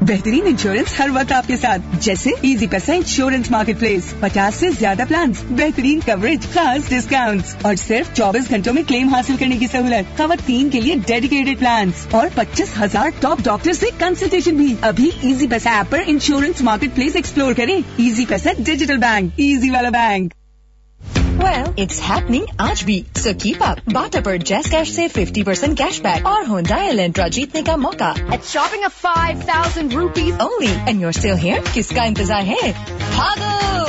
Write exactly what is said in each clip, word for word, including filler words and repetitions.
बेहतरीन इंश्योरेंस हर वक्त आपके साथ, जैसे इजी पैसा इंश्योरेंस मार्केट प्लेस, पचास से ज्यादा प्लान, बेहतरीन कवरेज, खास डिस्काउंट्स और सिर्फ चौबीस घंटों में क्लेम हासिल करने की सहूलत। खवातीन के लिए डेडिकेटेड प्लान और पच्चीस हजार टॉप डॉक्टर से कंसल्टेशन भी। अभी इजी पैसा ऐप पर इंश्योरेंस मार्केट प्लेस एक्सप्लोर करें। इजी पैसा डिजिटल बैंक, इजी वाला बैंक। Well, it's happening आज भी, so keep up. बाटा पर जैस कैश से fifty percent कैश बैक और Hyundai Elantra जीतने का मौका at shopping of five thousand rupees only. And you're still here? किसका इंतजार है? भागो!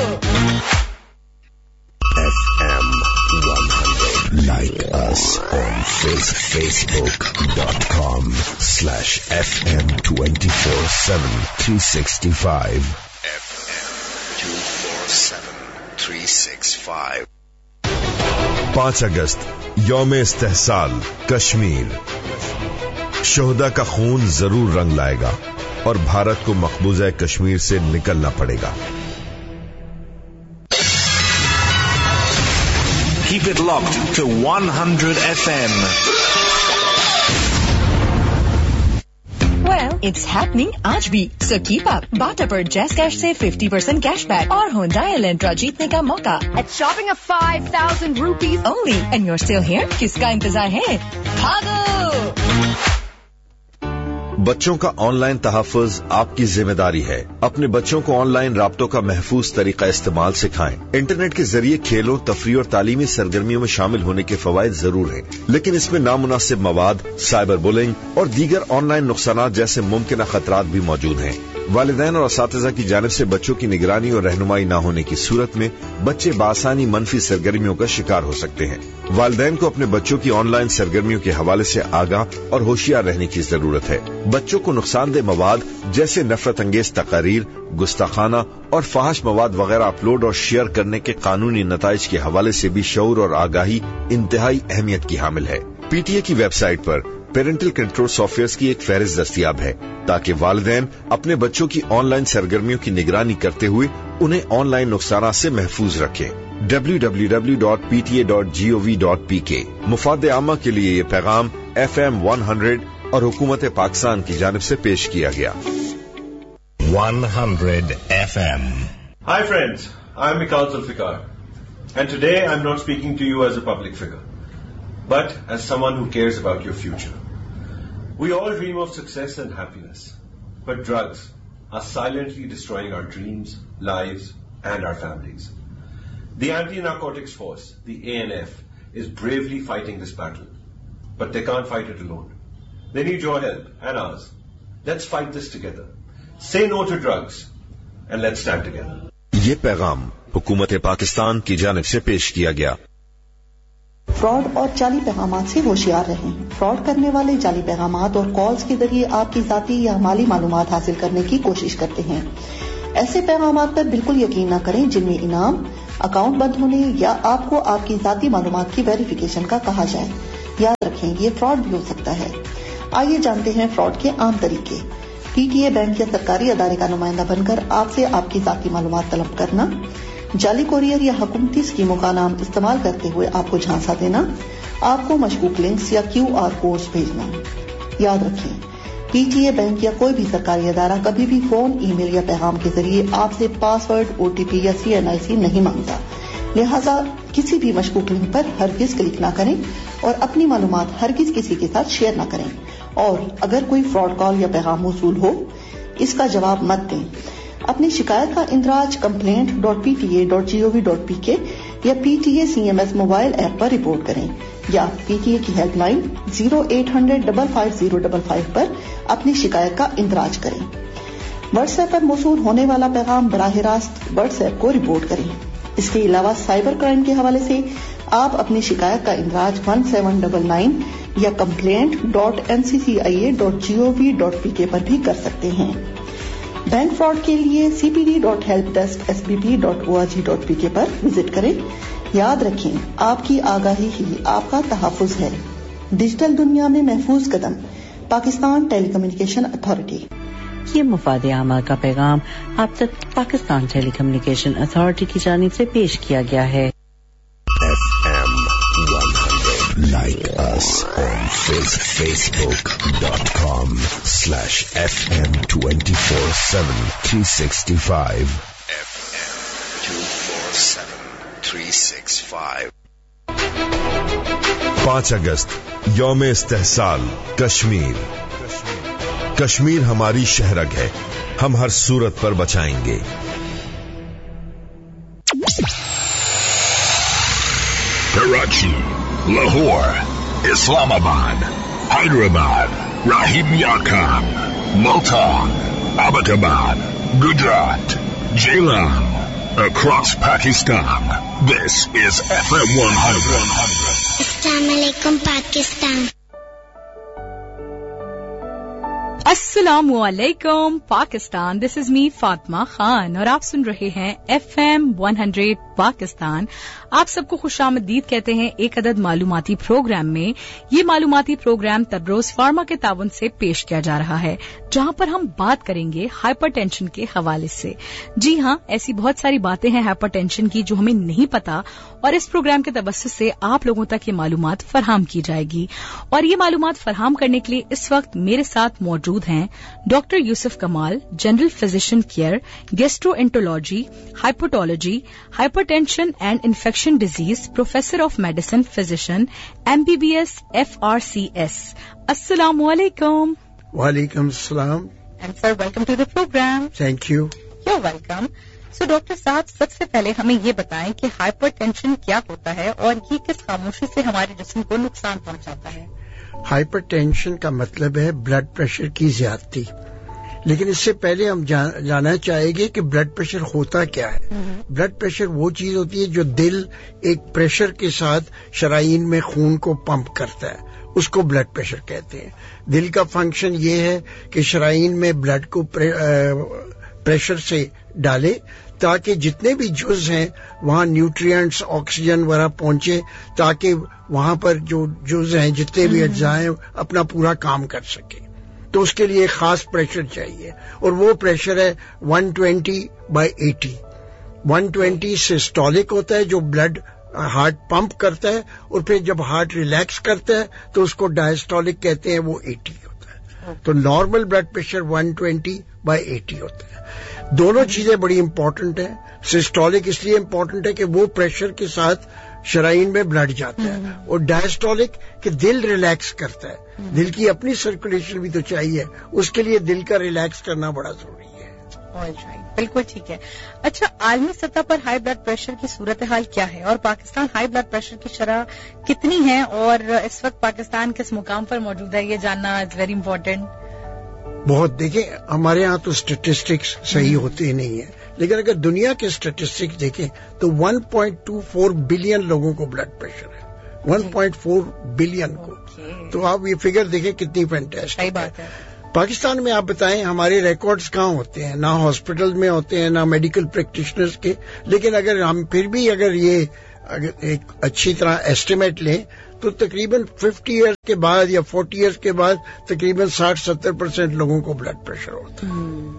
F M one hundred. Like us on face, facebook.com slash FM twenty-four seven three sixty-five. F M two forty-seven three sixty-five. पाँच अगस्त यौम इस्तेहसाल कश्मीर। शोहदा का खून जरूर रंग लाएगा और भारत को मकबूजा कश्मीर से निकलना पड़ेगा। Keep it locked to one hundred F M. Well, it's happening आज भी, so keep up. बाटा पर जैस कैश से fifty percent कैश बैक और Hyundai Elantra जीतने का मौका at shopping of five thousand rupees only. And you're still here? किसका इंतजार है? भागो! बच्चों का ऑनलाइन तहफ़्फ़ुज़ आपकी जिम्मेदारी है। अपने बच्चों को ऑनलाइन राब्तों का महफूज तरीका इस्तेमाल सिखाएं। इंटरनेट के जरिए खेलों, तफरीह और तालीमी सरगर्मियों में शामिल होने के फवायद जरूर हैं, लेकिन इसमें नामुनासिब मवाद, साइबर बुलिंग और दीगर ऑनलाइन नुकसानात जैसे मुमकिन खतरात भी मौजूद हैं। वालिदैन और असातिज़ा की जानिब से बच्चों की निगरानी और रहनुमाई न होने की सूरत में बच्चे बासानी मनफी सरगर्मियों का शिकार हो सकते हैं। वालिदैन को अपने बच्चों की ऑनलाइन सरगर्मियों के हवाले से आगाह और होशियार रहने की जरूरत है। बच्चों को नुकसानदेह मवाद जैसे नफरत अंगेज तकारीर, गुस्ताखाना और फहाश मवाद वगैरह अपलोड और शेयर करने के कानूनी नताइज के हवाले से भी शऊर और आगाही इंतहाई अहमियत की हामिल है। पीटीए की वेबसाइट पर पेरेंटल कंट्रोल सॉफ्टवेयर की एक फहरिस्त दस्तयाब है ताकि वालिदैन अपने बच्चों की ऑनलाइन सरगर्मियों की निगरानी करते हुए उन्हें ऑनलाइन नुकसानात से महफूज रखें। W W W dot P T A dot G O V dot P के। मुफाद आमा के लिए ये पैगाम एफ एम one hundred और हुकूमत पाकिस्तान की जानिब से पेश किया गया। one hundred F M. Hi friends, I am Mikhail Zulfikar and today I am not speaking to you as a public figure but as someone who cares about your future. We all dream of success and happiness, but drugs are silently destroying our dreams, lives and our families. The Anti-Narcotics Force, the A N F, is bravely fighting this battle, but they can't fight it alone. They need your help and ours. Let's fight this together. Say no to drugs and let's stand together. ये पैगाम हुकूमत पाकिस्तान की जानिब से पेश किया गया। Fraud और जाली पैगामात से होशियार रहें। फ्रॉड करने वाले जाली पैगामात और कॉल्स के जरिए आपकी जाती या माली मालूमात हासिल करने की कोशिश करते हैं। ऐसे पैगामात पर बिल्कुल यकीन न करें जिनमें इनाम, अकाउंट बंद होने या आपको आपकी जाती मालूमात की वेरिफिकेशन का कहा जाए। याद रखें, ये फ्रॉड भी हो सकता है। आइए जानते हैं फ्रॉड के आम तरीके। पीटीए बैंक या सरकारी अदारे का नुमाइंदा बनकर आपसे आपकी जाती मालूमात तलब करना, जाली कोरियर या हुकूमती स्कीमों का नाम इस्तेमाल करते हुए आपको झांसा देना, आपको मशकूक लिंक्स या क्यू आर कोड्स भेजना। याद रखें, पीटीए बैंक या कोई भी सरकारी अदारा कभी भी फोन, ईमेल या पैगाम के जरिए आपसे पासवर्ड, ओटीपी या सीएनआईसी नहीं मांगता। लिहाजा किसी भी मशकूक लिंक पर हरगिज क्लिक न करें और अपनी मालूमात हरगिज किसी के साथ शेयर न करें। और अगर कोई फ्रॉड कॉल या पैगाम मौसूल हो, इसका जवाब मत दें। अपनी शिकायत का इंदराज complaint dot P T A dot G O V dot P के या पीटीए सीएमएस मोबाइल ऐप पर रिपोर्ट करें या पीटीए की helpline zero eight hundred double five zero double five पर अपनी शिकायत का इंदराज करें। व्हाट्सएप पर मौसूल होने वाला पैगाम बराह रास्त व्हाट्सएप को रिपोर्ट करें। इसके अलावा साइबर क्राइम के हवाले से आप अपनी शिकायत का इंदराज वन सेवन डबल नाइन या कंप्लेंट डॉट एन सी सी आई ए dot G O V dot P के पर भी कर सकते हैं। बैंक फ्रॉड के लिए C P D dot help desk S B P dot O R G dot P के पर विजिट करें। याद रखें, आपकी आगाही ही आपका तहफ़्फ़ुज़ है। डिजिटल दुनिया में महफूज कदम, पाकिस्तान टेलीकम्युनिकेशन अथॉरिटी। ये मुफाद आमा का पैगाम आप तक पाकिस्तान टेलीकम्युनिकेशन अथॉरिटी की जानिब से पेश किया गया है। F M one hundred, like us. on facebook.com slash FM twenty-four seven three sixty-five. F M two forty-seven three sixty-five. पाँच अगस्त यौम इस्तेहसाल कश्मीर. कश्मीर हमारी शहरग है, हम हर सूरत पर बचाएंगे. Karachi, Lahore, Islamabad, Hyderabad, Rahim Yakab, Multan, Abbottabad, Gujarat, Jailan, across Pakistan. This is F M one hundred. Assalamu alaikum, Pakistan. अस्सलामु अलैकुम Pakistan. This is me Fatima Khan और आप सुन रहे हैं F M one hundred Pakistan. आप सबको खुशामदीद कहते हैं एक अदद मालूमाती प्रोग्राम में. ये मालूमाती प्रोग्राम तबरोज फार्मा के ताउन से पेश किया जा रहा है, जहां पर हम बात करेंगे हाइपरटेंशन के हवाले से. जी हां, ऐसी बहुत सारी बातें हैं हाइपरटेंशन की जो हमें नहीं पता, और इस प्रोग्राम के तवज्जुह से आप लोगों तक ये मालूमात फराहम की जाएगी. और ये मालूमात फराहम करने के लिए इस वक्त मेरे साथ मौजूद हैं डॉक्टर यूसुफ कमाल, general physician care, gastroenterology, हाइपोटोलॉजी, hypertension and infection disease, professor of medicine, physician, MBBS, FRCS. अस्सलामु अलैकुम. वालेकुम सलाम. And sir, welcome to the programme. Thank you. You're welcome. So, doctor साहब, सबसे पहले हमें ये बताएं कि हाइपरटेंशन क्या होता है और ये किस खामोशी से हमारे जिस्म को नुकसान पहुंचाता है. हाइपरटेंशन का मतलब है ब्लड प्रेशर की ज्यादती. लेकिन इससे पहले हम जा, जानना चाहेंगे कि ब्लड प्रेशर होता क्या है. ब्लड प्रेशर वो चीज होती है जो दिल एक प्रेशर के साथ शरायीन में खून को पंप करता है, उसको ब्लड प्रेशर कहते हैं. दिल का फंक्शन ये है कि शरायीन में ब्लड को प्रे, प्रेशर से डाले ताकि जितने भी जुज हैं वहां न्यूट्रिएंट्स, ऑक्सीजन वगैरह पहुंचे, ताकि वहां पर जो जुज हैं, जितने भी अज्जा हैं, अपना पूरा काम कर सके. तो उसके लिए खास प्रेशर चाहिए, और वो प्रेशर है one twenty by eighty. One twenty systolic होता है जो ब्लड हार्ट पंप करता है, और फिर जब हार्ट रिलैक्स करता है तो उसको डायस्टोलिक कहते हैं, वो एटी होता है. तो normal blood pressure one twenty by eighty होता है. दोनों चीजें बड़ी इंपॉर्टेंट हैं. सिस्टोलिक इसलिए इंपॉर्टेंट है कि वो प्रेशर के साथ शरायीन में ब्लड जाता है, और डायस्टोलिक कि दिल रिलैक्स करता है. दिल की अपनी सर्कुलेशन भी तो चाहिए, उसके लिए दिल का रिलैक्स करना बड़ा जरूरी है. ऑलराइट, बिल्कुल ठीक है. अच्छा, आलमी सतह पर हाई ब्लड प्रेशर की सूरत हाल क्या है, और पाकिस्तान हाई ब्लड प्रेशर की शरह कितनी है, और इस वक्त पाकिस्तान किस मुकाम पर मौजूद है, ये जानना इज वेरी इंपॉर्टेंट. बहुत देखें, हमारे यहाँ तो स्टेटिस्टिक्स सही होते नहीं है, लेकिन अगर दुनिया के स्टेटिस्टिक्स देखें तो one point two four billion लोगों को ब्लड प्रेशर है. वन पॉइंट फोर बिलियन को. तो आप ये फिगर देखें कितनी फैंटास्टिक बात है. पाकिस्तान में आप बताएं हमारे रिकॉर्ड्स कहाँ होते हैं? ना हॉस्पिटल में होते हैं, ना मेडिकल प्रैक्टिशनर्स के. लेकिन अगर हम फिर भी अगर ये अगर एक अच्छी तरह एस्टिमेट लें तो तकरीबन फिफ्टी इयर्स के बाद या फोर्टी इयर्स के बाद तकरीबन साठ सत्तर परसेंट लोगों को ब्लड प्रेशर होता है.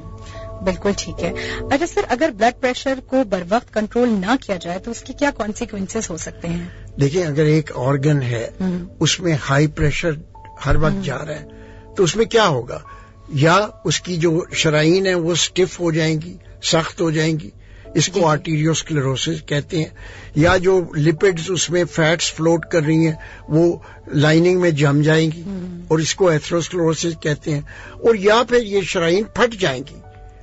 बिल्कुल ठीक है. अच्छा सर, अगर ब्लड प्रेशर को बर वक्त कंट्रोल ना किया जाए तो उसके क्या कॉन्सिक्वेंसेस हो सकते हैं? देखिए, अगर एक ऑर्गन है उसमें हाई प्रेशर हर वक्त जा रहा है तो उसमें क्या होगा? या उसकी जो शरायीन है वो स्टिफ हो जाएंगी, सख्त हो जाएंगी, इसको आर्टीरियोस्क्लेरोसिस कहते हैं. या जो लिपिड्स उसमें फैट्स फ्लोट कर रही हैं वो लाइनिंग में जम जाएंगी, और इसको एथेरोस्क्लेरोसिस कहते हैं. और या फिर ये शरायीन फट जाएंगी,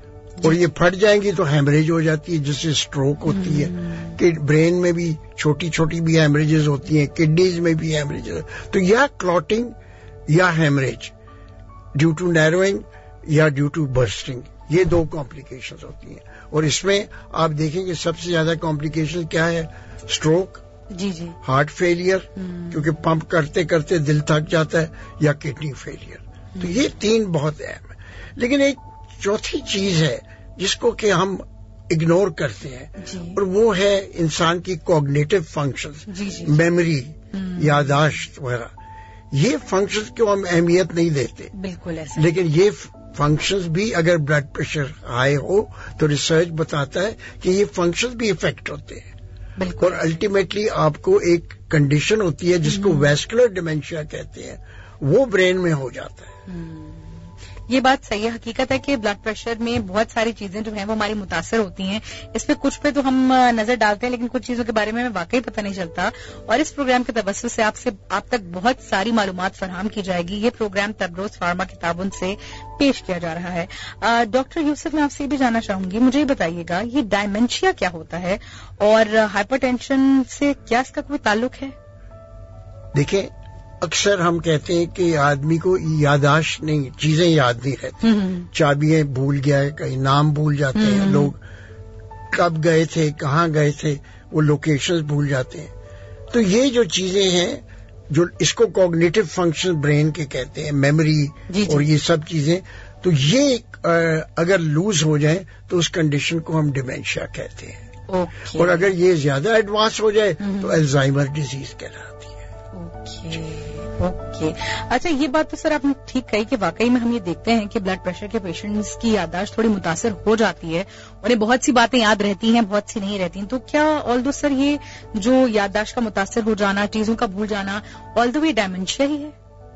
और ये फट जाएंगी तो हैमरेज हो जाती है, जिससे स्ट्रोक होती है. कि ब्रेन में भी छोटी छोटी भी हैमरेजेस होती हैं, किडनीज में भी हैमरेजेस. तो या क्लॉटिंग या हैमरेज ड्यू टू नैरोइंग या ड्यू टू बर्स्टिंग, ये दो कॉम्प्लिकेशंस होती हैं. और इसमें आप देखेंगे सबसे ज्यादा कॉम्प्लिकेशन क्या है? स्ट्रोक, जी जी, हार्ट फेलियर क्योंकि पंप करते करते दिल थक जाता है, या किडनी फेलियर. तो ये तीन बहुत अहम है. लेकिन एक चौथी चीज है जिसको कि हम इग्नोर करते हैं, और वो है इंसान की कॉग्निटिव फंक्शंस, मेमोरी, यादाश्त वगैरह. ये फंक्शंस को हम अहमियत नहीं देते. बिल्कुल ऐसा. लेकिन ये फंक्शंस भी अगर ब्लड प्रेशर हाई हो तो रिसर्च बताता है कि ये फंक्शंस भी इफेक्ट होते हैं. اور الٹیمیٹلی آپ کو ایک کنڈیشن ہوتی ہے جس کو ویسکولر ڈیمینشیا کہتے ہیں, وہ برین میں ہو جاتا ہے. یہ بات صحیح ہے. حقیقت ہے کہ بلڈ پریشر میں بہت ساری چیزیں جو ہیں وہ ہماری متاثر ہوتی ہیں. اس پہ کچھ پہ تو ہم نظر ڈالتے ہیں لیکن کچھ چیزوں کے بارے میں ہمیں واقعی پتہ نہیں چلتا, اور اس پروگرام کے توسط سے آپ سے آپ تک بہت ساری معلومات فراہم کی جائے گی. یہ پروگرام تبروز فارما کے تعاون سے پیش کیا جا رہا ہے. ڈاکٹر یوسف, میں آپ سے یہ بھی جاننا چاہوں گی, مجھے یہ بتائیے گا یہ ڈائمینشیا کیا ہوتا ہے اور ہائپر ٹینشن سے کیا اس کا کوئی تعلق ہے؟ دیکھیں, اکثر ہم کہتے ہیں کہ آدمی کو یاداشت نہیں, چیزیں یاد نہیں رہتی. چابیاں بھول گیا ہے, کہیں نام بھول جاتے ہیں لوگ, کب گئے تھے, کہاں گئے تھے, وہ لوکیشنز بھول جاتے ہیں. تو یہ جو چیزیں ہیں, جو اس کو کوگنیٹو فنکشن برین کے کہتے ہیں, میموری اور یہ سب چیزیں, تو یہ اگر لوز ہو جائیں تو اس کنڈیشن کو ہم ڈیمینشیا کہتے ہیں. okay. اور اگر یہ زیادہ ایڈوانس ہو جائے تو الزائمر ڈیزیز کہلاتی ہے. اوکے, اچھا یہ بات تو سر آپ نے ٹھیک کہی کہ واقعی میں ہم یہ دیکھتے ہیں کہ بلڈ پریشر کے پیشنٹس کی یادداشت تھوڑی متاثر ہو جاتی ہے, انہیں بہت سی باتیں یاد رہتی ہیں, بہت سی نہیں رہتی. تو کیا آل دو سر یہ جو یادداشت کا متاثر ہو جانا, چیزوں کا بھول جانا, آل دو یہ ڈائمینشیا ہی ہے؟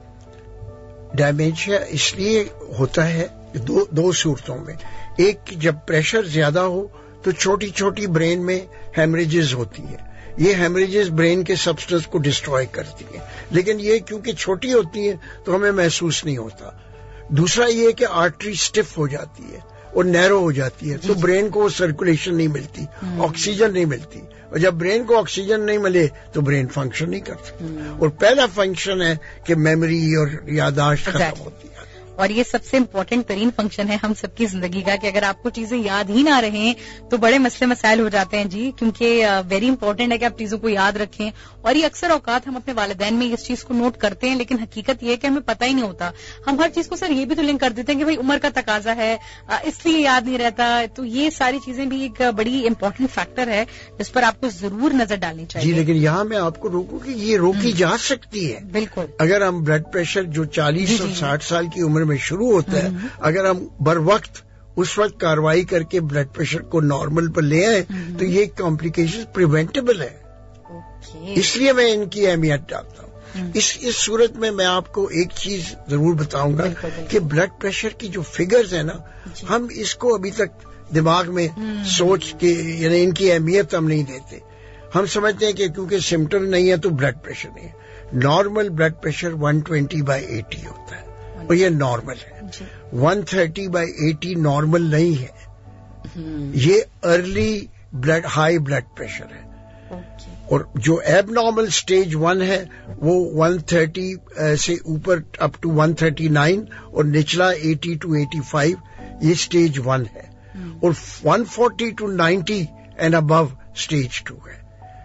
ڈائمینشیا اس لیے ہوتا ہے دو دو صورتوں میں. ایک, جب پریشر زیادہ ہو تو چھوٹی چھوٹی برین میں ہیمریجز ہوتی ہے. یہ ہیمریجز برین کے سبسٹنس کو ڈسٹروائے کرتی ہیں, لیکن یہ کیونکہ چھوٹی ہوتی ہیں تو ہمیں محسوس نہیں ہوتا. دوسرا یہ کہ آرٹری اسٹف ہو جاتی ہے اور نیرو ہو جاتی ہے, تو برین کو سرکولیشن نہیں ملتی, آکسیجن نہیں ملتی, اور جب برین کو آکسیجن نہیں ملے تو برین فنکشن نہیں کرتا. اور پہلا فنکشن ہے کہ میموری اور یادداشت ختم ہوتی ہے, اور یہ سب سے امپورٹنٹ ترین فنکشن ہے ہم سب کی زندگی کا, کہ اگر آپ کو چیزیں یاد ہی نہ رہیں تو بڑے مسئلے مسائل ہو جاتے ہیں جی, کیونکہ ویری امپورٹنٹ ہے کہ آپ چیزوں کو یاد رکھیں. اور یہ اکثر اوقات ہم اپنے والدین میں اس چیز کو نوٹ کرتے ہیں, لیکن حقیقت یہ ہے کہ ہمیں پتہ ہی نہیں ہوتا. ہم ہر چیز کو سر یہ بھی تو لنک کر دیتے ہیں کہ بھائی عمر کا تقاضا ہے اس لیے یاد نہیں رہتا. تو یہ ساری چیزیں بھی ایک بڑی امپورٹنٹ فیکٹر ہے جس پر آپ کو ضرور نظر ڈالنی چاہیے. جی, لیکن یہاں میں آپ کو روکوں کہ یہ روکی جا سکتی ہے. بالکل, اگر ہم بلڈ پریشر جو چالیس اور ساٹھ سال کی عمر میں شروع ہوتا ہے, اگر ہم بر وقت اس وقت کاروائی کر کے بلڈ پریشر کو نارمل پر لے آئیں تو یہ کمپلیکیشن پریونٹیبل ہے. اس لیے میں ان کی اہمیت ڈالتا ہوں. اس اس صورت میں میں آپ کو ایک چیز ضرور بتاؤں گا کہ بلڈ پریشر کی جو فگرز ہیں نا, ہم اس کو ابھی تک دماغ میں سوچ کے, یعنی ان کی اہمیت ہم نہیں دیتے. ہم سمجھتے ہیں کہ کیونکہ سمٹم نہیں ہے تو بلڈ پریشر نہیں ہے. Normal blood pressure one twenty by eighty ہوتا ہے, اور یہ نارمل ہے. One thirty by eighty normal نہیں ہے, یہ early blood high blood pressure ہے. اور جو ایب نارمل اسٹیج ون ہے وہ ون تھرٹی سے اوپر up to one thirty nine, اور نچلا ایٹی ٹو ایٹی فائیو, یہ اسٹیج ون ہے. اور one forty two ninety and above stage to ہے.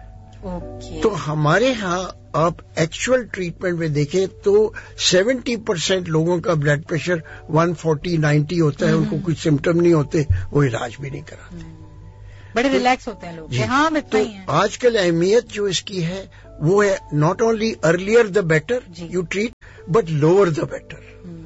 تو ہمارے ہاں آپ ایکچوئل ٹریٹمنٹ میں دیکھیں تو سیونٹی پرسینٹ لوگوں کا blood pressure one forty ninety ہوتا ہے, ان کو کچھ سمٹم نہیں ہوتے, وہ علاج بھی نہیں کراتے, بڑے ریلیکس ہوتے ہیں لوگ. جی. ہاں, تو آج کل اہمیت جو اس کی ہے وہ ہے not only earlier the better you treat but lower the better.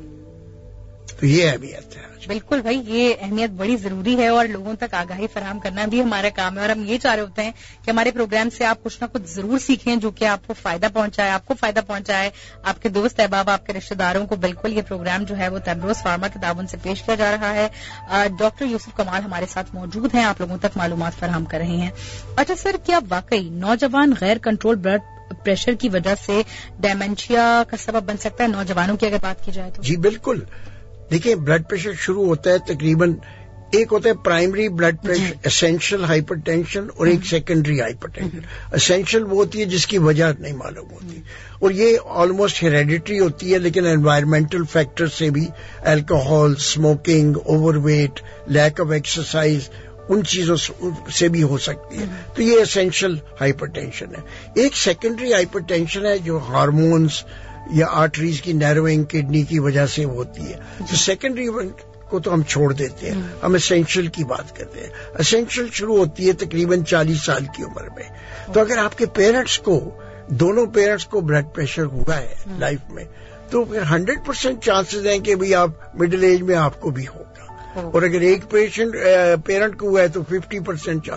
تو یہ اہمیت ہے. بالکل بھائی, یہ اہمیت بڑی ضروری ہے, اور لوگوں تک آگاہی فراہم کرنا بھی ہمارا کام ہے. اور ہم یہ چاہ رہے ہوتے ہیں کہ ہمارے پروگرام سے آپ کچھ نہ کچھ ضرور سیکھیں جو کہ آپ کو فائدہ پہنچائے, آپ کو فائدہ پہنچائے, آپ کے دوست احباب, آپ کے رشتے داروں کو. بالکل, یہ پروگرام جو ہے وہ تبروز فارما کے تعاون سے پیش کیا جا رہا ہے. ڈاکٹر یوسف کمال ہمارے ساتھ موجود ہیں, آپ لوگوں تک معلومات فراہم کر رہے ہیں. اچھا سر, کیا واقعی نوجوان غیر کنٹرول بلڈ پریشر کی وجہ سے ڈائمینشیا کا سبب بن سکتا ہے نوجوانوں کی اگر بات کی جائے تو؟ جی بالکل. دیکھیں, بلڈ پریشر شروع ہوتا ہے تقریباً, ایک ہوتا ہے primary blood pressure essential hyper tension, اور ایک سیکنڈری ہائپر ٹینشن. اسینشل وہ ہوتی ہے جس کی وجہ نہیں معلوم ہوتی, اور یہ آلموسٹ ہیریڈیٹری ہوتی ہے, لیکن انوائرمنٹل فیکٹر سے بھی, alcohol, smoking, over weight, lack of exercise, ان چیزوں سے بھی ہو سکتی ہے. تو یہ اسینشل ہائپر ٹینشن ہے. ایک سیکنڈری ہائپر ٹینشن ہے جو ہارمونز یا آرٹریز کی نیروئنگ کڈنی کی وجہ سے ہوتی ہے. تو سیکنڈری کو تو ہم چھوڑ دیتے ہیں, ہم اسینشل کی بات کرتے ہیں. اسینشل شروع ہوتی ہے تقریباً چالیس سال کی عمر میں. تو اگر آپ کے پیرنٹس کو, دونوں پیرنٹس کو بلڈ پریشر ہوا ہے لائف میں, تو پھر ہنڈریڈ پرسینٹ چانسز ہیں کہ بھئی آپ مڈل ایج میں آپ کو بھی ہوگا. اور اگر ایک پیشنٹ پیرنٹ کو ہوا ہے تو ففٹی پرسینٹ چانس.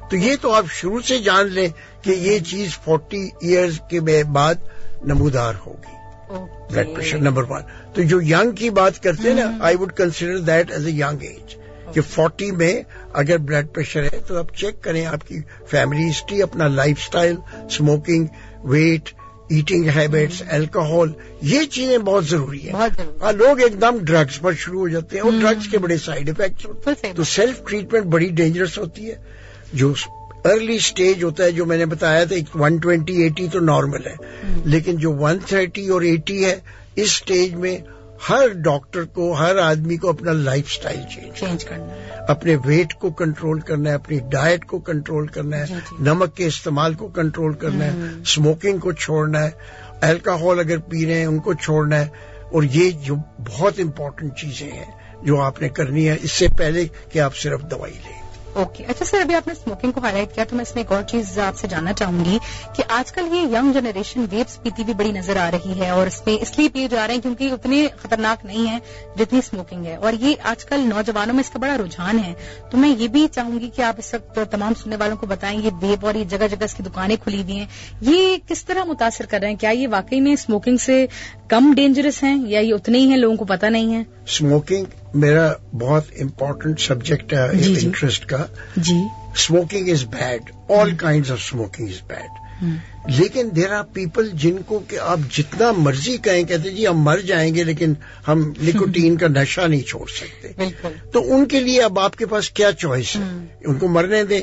تو یہ تو آپ شروع سے جان لیں کہ یہ چیز فورٹی ایئرز کے بعد نمودار ہوگی. Blood pressure number one. تو جو ینگ کی بات کرتے ہیں نا, I would consider that as a young age, کہ فورٹی میں اگر بلڈ پریشر ہے تو آپ چیک کریں آپ کی فیملی ہسٹری, اپنا life style, smoking, wait, eating habits, alcohol, یہ چیزیں بہت ضروری ہیں. لوگ ایک دم ڈرگس پر شروع ہو جاتے ہیں اور ڈرگس کے بڑے سائڈ افیکٹس ہوتے ہیں, تو سیلف ٹریٹمنٹ بڑی ڈینجرس ہوتی ہے. جو ارلی سٹیج ہوتا ہے جو میں نے بتایا تھا ون ٹوینٹی ایٹی تو نارمل ہے, لیکن جو ون تھرٹی اور ایٹی ہے اس سٹیج میں ہر ڈاکٹر کو, ہر آدمی کو اپنا لائف سٹائل چینج کرنا ہے, اپنے ویٹ کو کنٹرول کرنا ہے, اپنی ڈائٹ کو کنٹرول کرنا ہے, نمک کے استعمال کو کنٹرول کرنا ہے, اسموکنگ کو چھوڑنا ہے, الکوہول اگر پی رہے ہیں ان کو چھوڑنا ہے. اور یہ جو بہت امپورٹنٹ چیزیں ہیں جو آپ نے کرنی ہے اس سے پہلے کہ آپ صرف دوائی لیں. Okay okay. اچھا سر, ابھی آپ نے اسموکنگ کو ہائی لائٹ کیا تو میں اس میں ایک اور چیز آپ سے جاننا چاہوں گی کہ آج کل یہ ینگ جنریشن ویپس پیتی بھی بڑی نظر آ رہی ہے, اور اس میں اس لیے پیے جا رہے ہیں کیونکہ اتنے خطرناک نہیں ہے جتنی اسموکنگ ہے, اور یہ آج کل نوجوانوں میں اس کا بڑا رجحان ہے. تو میں یہ بھی چاہوں گی کہ آپ اس وقت تمام سننے والوں کو بتائیں یہ ویپ اور یہ جگہ جگہ اس کی دکانیں کھلی ہوئی ہیں, یہ کس طرح متاثر کر رہے ہیں؟ کیا یہ واقعی میں اسموکنگ سے کم ڈینجرس ہیں یا یہ اتنے ہی ہیں, لوگوں کو پتہ نہیں ہے؟ اسموکنگ میرا بہت امپورٹنٹ سبجیکٹ ہے انٹرسٹ کا. جی, smoking is bad, all kinds of smoking is bad, لیکن دیر آر پیپل جن کو کہ آپ جتنا مرضی کہیں, کہتے جی ہم مر جائیں گے لیکن ہم نکوٹین کا نشہ نہیں چھوڑ سکتے. تو ان کے لیے اب آپ کے پاس کیا چوائس ہے, ان کو مرنے دیں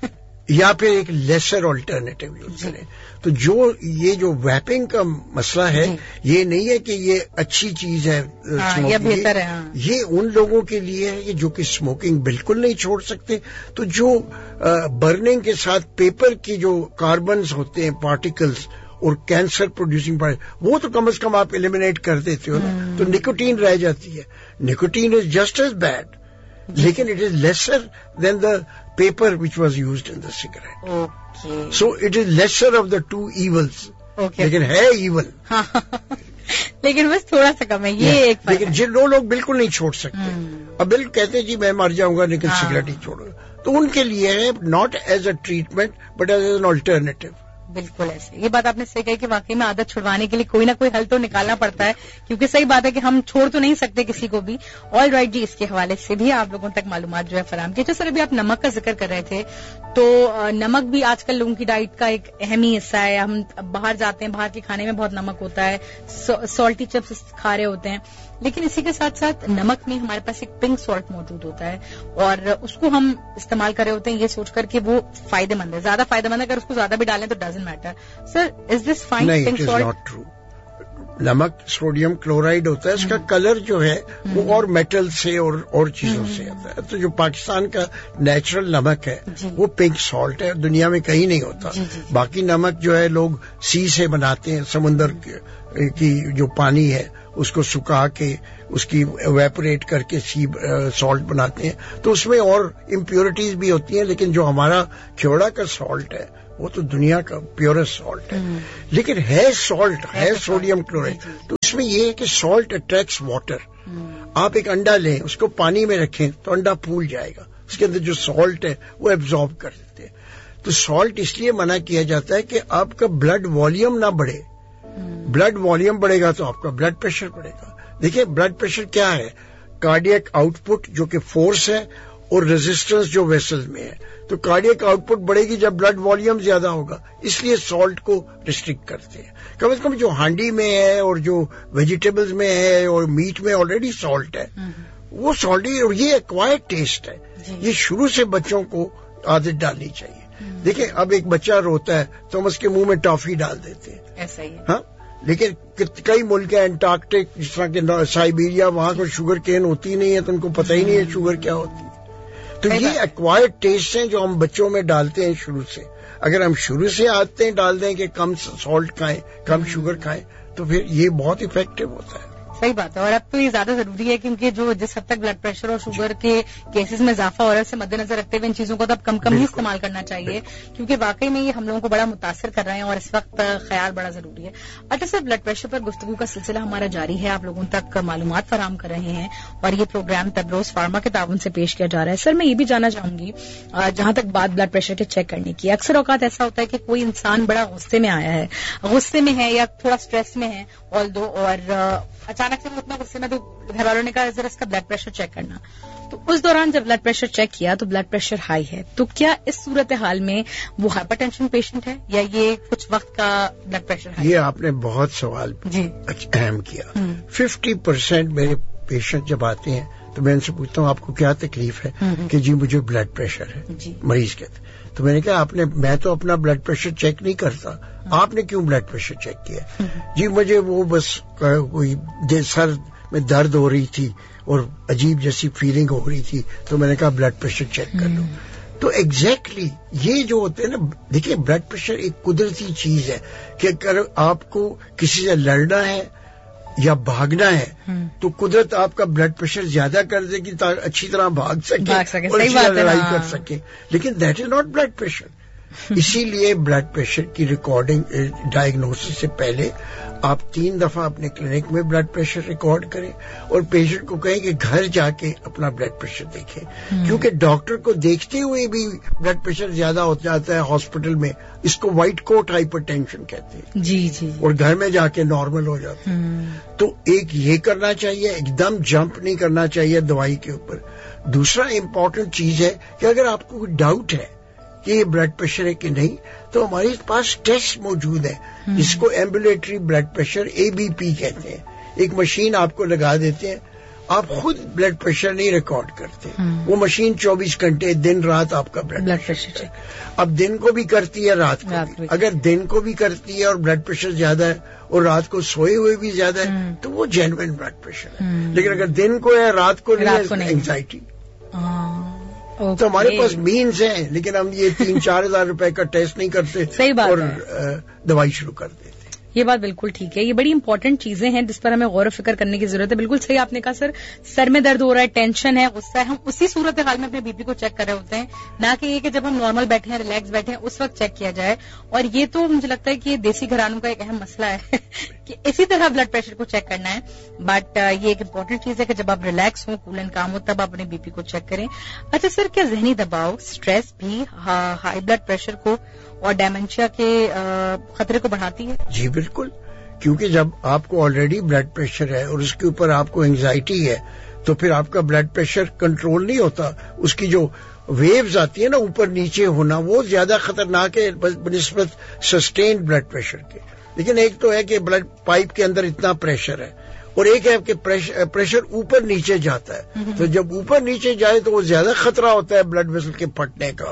یا پھر ایک لیسر آلٹرنیٹو یوز کریں. تو جو یہ جو ویپنگ کا مسئلہ ہے یہ نہیں ہے کہ یہ اچھی چیز ہے, یہ بہتر ہے, یہ ان لوگوں کے لیے ہے جو کہ اسموکنگ بالکل نہیں چھوڑ سکتے. تو جو برننگ کے ساتھ پیپر کی جو کاربنز ہوتے ہیں پارٹیکلز اور کینسر پروڈیوسنگ پارٹیکل, وہ تو کم از کم آپ ایلیمینیٹ کر دیتے ہو نا, تو نکوٹین رہ جاتی ہے. Nicotine is just as bed, لیکن it is lesser than the paper which was used in the cigarette. Okay. So it is lesser of the two evils. Okay. لیکن ہے ایون, لیکن بس تھوڑا سا کم ہے یہ ایک. لیکن جن لوگ لوگ بالکل نہیں چھوڑ سکتے, اب بالکل کہتے ہیں جی میں مر جاؤں گا لیکن سگریٹ ہی چھوڑوں گا, تو ان کے لیے ہے not as a treatment but as an alternative. بالکل ایسے, یہ بات آپ نے صحیح کہی کہ واقعی میں عادت چھڑوانے کے لیے کوئی نہ کوئی حل تو نکالنا پڑتا ہے, کیونکہ صحیح بات ہے کہ ہم چھوڑ تو نہیں سکتے کسی کو بھی. آل رائٹ جی, اس کے حوالے سے بھی آپ لوگوں تک معلومات جو ہے فراہم کی. سر ابھی آپ نمک کا ذکر کر رہے تھے, تو نمک بھی آج کل لوگوں کی ڈائٹ کا ایک اہم ہی حصہ ہے. ہم باہر جاتے ہیں, باہر کے کھانے میں بہت نمک ہوتا ہے, سالٹی چپس کھا رہے ہوتے ہیں, لیکن اسی کے ساتھ ساتھ نمک میں ہمارے پاس ایک پنک سالٹ موجود ہوتا ہے اور اس کو ہم استعمال کر رہے ہوتے ہیں یہ سوچ کر کہ وہ فائدہ مند ہے, زیادہ فائدہ مند ہے. اگر اس کو زیادہ بھی ڈالیں تو doesn't matter. Sir is this fine? Pink salt نمک سوڈیم کلورائڈ ہوتا ہے, اس کا کلر جو ہے وہ اور میٹل سے اور اور چیزوں سے آتا ہے. تو جو پاکستان کا نیچرل نمک ہے وہ پنک سالٹ ہے, دنیا میں کہیں نہیں ہوتا. باقی نمک جو ہے لوگ سی سے بناتے ہیں, سمندر کی جو پانی ہے اس کو سکھا کے اس کی ایویپوریٹ کر کے سی سالٹ بناتے ہیں, تو اس میں اور امپیورٹیز بھی ہوتی ہیں. لیکن جو ہمارا کھیوڑا کا سالٹ ہے وہ تو دنیا کا پیورسٹ سالٹ ہے, لیکن ہے سالٹ, ہے سوڈیم کلورائڈ. تو اس میں یہ ہے کہ سالٹ اٹریکٹس واٹر. آپ ایک انڈا لیں, اس کو پانی میں رکھیں تو انڈا پھول جائے گا, اس کے اندر جو سالٹ ہے وہ ایبزارب کر دیتے ہیں. تو سالٹ اس لیے منع کیا جاتا ہے کہ آپ کا بلڈ والیوم نہ بڑھے. بلڈ والیوم بڑھے گا تو آپ کا بلڈ پریشر بڑھے گا. دیکھیں بلڈ پریشر کیا ہے, کارڈیک آؤٹ پٹ جو کہ فورس ہے اور ریزسٹنس جو ویسل میں ہے. تو کارڈیک آؤٹ پٹ بڑھے گی جب بلڈ والیوم زیادہ ہوگا, اس لیے سالٹ کو ریسٹرکٹ کرتے ہیں. کم از کم جو ہانڈی میں ہے اور جو ویجیٹیبلز میں ہے اور میٹ میں آلریڈی سالٹ ہے وہ سالٹی, اور یہ ایکوائرڈ ٹیسٹ ہے. یہ شروع سے بچوں کو عادت ڈالنی چاہیے. دیکھیں اب ایک بچہ روتا ہے تو ہم اس کے منہ میں ٹافی ڈال دیتے ہیں, ایسا ہی ہاں, لیکن کئی ملک ہیں انٹارکٹک جس طرح کہ سائبیریا, وہاں کو شوگر کین ہوتی نہیں ہے تو ان کو پتہ ہی نہیں ہے شوگر کیا ہوتی ہے. تو یہ ایکوائرڈ ٹیسٹ ہیں جو ہم بچوں میں ڈالتے ہیں شروع سے. اگر ہم شروع سے عادتیں ڈال دیں کہ کم سالٹ کھائیں, کم شوگر کھائیں, تو پھر یہ بہت افیکٹو ہوتا ہے. صحیح بات ہے, اور اب تو یہ زیادہ ضروری ہے کیونکہ جو جس حد تک بلڈ پریشر اور شوگر کے کیسز میں اضافہ ہو رہا ہے اسے مد نظر رکھتے ہوئے ان چیزوں کو تو اب کم کم ہی استعمال کرنا چاہیے کیونکہ واقعی میں یہ ہم لوگوں کو بڑا متاثر کر رہے ہیں اور اس وقت خیال بڑا ضروری ہے. اچھا سر, بلڈ پریشر پر گفتگو کا سلسلہ ہمارا جاری ہے, آپ لوگوں تک معلومات فراہم کر رہے ہیں اور یہ پروگرام تبروز فارما کے تعاون سے پیش کیا جا رہا ہے. سر میں یہ بھی جاننا چاہوں گی جہاں تک بات بلڈ پریشر کے چیک کرنے کی, اکثر اوقات ایسا ہوتا ہے کہ کوئی انسان بڑا غصے میں آیا ہے, غصے میں ہے یا تھوڑا اسٹریس میں ہے آل دو, اور اچانک سے وہ اتنا غصے میں تو گھر والوں نے کہا ذرا اس کا بلڈ پریشر چیک کرنا. تو اس دوران جب بلڈ پریشر چیک کیا تو بلڈ پریشر ہائی ہے, تو کیا اس صورتحال میں وہ ہائپر ٹینشن پیشنٹ ہے یا یہ کچھ وقت کا بلڈ پریشر ہائی؟ یہ آپ نے بہت سوال جی اہم کیا. ففٹی پرسینٹ میرے پیشنٹ جب آتے ہیں تو میں ان سے پوچھتا ہوں آپ کو کیا تکلیف ہے کہ جی مجھے بلڈ پریشر ہے. مریض کہتے تو میں نے کہا آپ نے, میں تو اپنا بلڈ پریشر چیک نہیں کرتا, آپ نے کیوں بلڈ پریشر چیک کیا؟ جی مجھے وہ بس کوئی سر میں درد ہو رہی تھی اور عجیب جیسی فیلنگ ہو رہی تھی تو میں نے کہا بلڈ پریشر چیک کر لو. تو ایگزیکٹلی یہ جو ہوتے ہیں نا, دیکھیے بلڈ پریشر ایک قدرتی چیز ہے کہ اگر آپ کو کسی سے لڑنا ہے یا بھاگنا ہے تو قدرت آپ کا بلڈ پریشر زیادہ کر دے گی تاکہ اچھی طرح بھاگ سکے اور اچھی طرح لڑائی کر سکے, لیکن that is not blood pressure. اسی لیے بلڈ پریشر کی ریکارڈنگ ڈائگنوسس سے پہلے آپ تین دفعہ اپنے کلینک میں بلڈ پریشر ریکارڈ کریں اور پیشنٹ کو کہیں کہ گھر جا کے اپنا بلڈ پریشر دیکھیں, کیونکہ ڈاکٹر کو دیکھتے ہوئے بھی بلڈ پریشر زیادہ ہو جاتا ہے ہاسپٹل میں, اس کو وائٹ کوٹ ہائپر ٹینشن کہتے ہیں جی جی, اور گھر میں جا کے نارمل ہو جاتا ہے. تو ایک یہ کرنا چاہیے, ایک دم جمپ نہیں کرنا چاہیے دوائی کے اوپر. دوسرا امپورٹنٹ چیز ہے کہ اگر آپ کو کوئی ڈاؤٹ ہے کہ یہ بلڈ پریشر ہے کہ نہیں تو ہمارے پاس ٹیسٹ موجود ہے جس کو ایمبولیٹری بلڈ پریشر اے بی پی کہتے ہیں. ایک مشین آپ کو لگا دیتے ہیں, آپ خود بلڈ پریشر نہیں ریکارڈ کرتے, وہ مشین چوبیس گھنٹے دن رات آپ کا بلڈ پریشر اب دن کو بھی کرتی ہے رات کو بھی. اگر دن کو بھی کرتی ہے اور بلڈ پریشر زیادہ ہے اور رات کو سوئے ہوئے بھی زیادہ ہے تو وہ جینوئن بلڈ پریشر ہے. لیکن اگر دن کو ہے رات کو نہیں ہے اینگزائٹی. تو ہمارے پاس مینز ہیں لیکن ہم یہ تین چار ہزار روپے کا ٹیسٹ نہیں کرتے اور دوائی شروع کر دیتے. یہ بات بالکل ٹھیک ہے, یہ بڑی امپورٹنٹ چیزیں ہیں جس پر ہمیں غور و فکر کرنے کی ضرورت ہے. بالکل صحیح آپ نے کہا سر, سر میں درد ہو رہا ہے, ٹینشن ہے, غصہ ہے, ہم اسی صورتحال میں اپنے بی پی کو چیک کر رہے ہوتے ہیں, نہ کہ یہ کہ جب ہم نارمل بیٹھے ہیں ریلیکس بیٹھے ہیں اس وقت چیک کیا جائے. اور یہ تو مجھے لگتا ہے کہ یہ دیسی گھرانوں کا ایک اہم مسئلہ ہے کہ اسی طرح بلڈ پریشر کو چیک کرنا ہے. بٹ یہ ایک امپورٹنٹ چیز ہے کہ جب آپ ریلیکس ہوں, کول اینڈ کام ہو, تب آپ اپنے بی پی کو چیک کریں. اچھا سر, کیا ذہنی دباؤ, اسٹریس بھی ہائی بلڈ پریشر کو اور ڈیمنشیا کے خطرے کو بڑھاتی ہے؟ جی بالکل, کیونکہ جب آپ کو آلریڈی بلڈ پریشر ہے اور اس کے اوپر آپ کو اینگزائٹی ہے تو پھر آپ کا بلڈ پریشر کنٹرول نہیں ہوتا. اس کی جو ویوز آتی ہیں نا اوپر نیچے ہونا, وہ زیادہ خطرناک ہے بنسبت سسٹینڈ بلڈ پریشر کے. لیکن ایک تو ہے کہ بلڈ پائپ کے اندر اتنا پریشر ہے اور ایک ہے کہ پریشر اوپر نیچے جاتا ہے, تو جب اوپر نیچے جائے تو وہ زیادہ خطرہ ہوتا ہے بلڈ ویسل کے پھٹنے کا.